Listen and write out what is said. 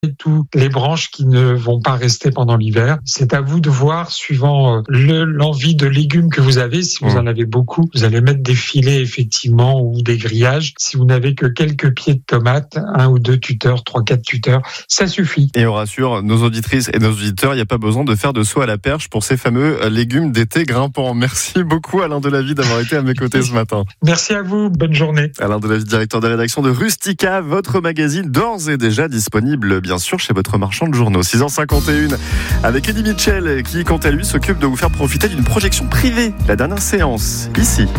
toutes les branches qui ne vont pas rester pendant l'hiver. C'est à vous de voir, suivant l'envie de légumes que vous avez. Si vous en avez beaucoup, vous allez mettre des filets effectivement ou des grillages. Si vous n'avez que quelques pieds de tomates, 1 ou 2 tuteurs, 3-4 tuteurs, ça suffit. Et on rassure nos auditrices et nos auditeurs, il n'y a pas besoin de faire de saut à la perche pour ces fameux légumes d'été grimpants. Merci beaucoup Alain Delavie d'avoir été à mes côtés ce matin. Merci à vous, bonne journée. Alain Delavie, directeur de rédaction de Rustica, votre magazine d'ores et déjà disponible bien sûr chez votre marchand de journaux. 6h51 avec Eddie Mitchell qui quant à lui s'occupe de vous faire profiter d'une projection privée. La dernière séance ici